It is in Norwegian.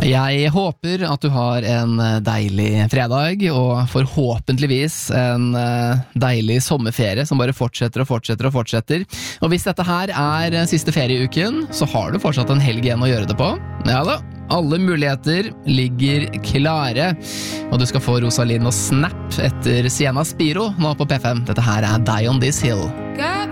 Jeg håper at du har en deilig fredag, og forhåpentligvis en deilig sommerferie som bare fortsetter og fortsetter og fortsetter. Og hvis dette her er siste ferieuken, så har du fortsatt en helg igjen å gjøre det på. Ja da, alle muligheter ligger klare, og du skal få Rosalind og Snap etter Sienna Spiro nå på P5. Dette her er Die on This Hill.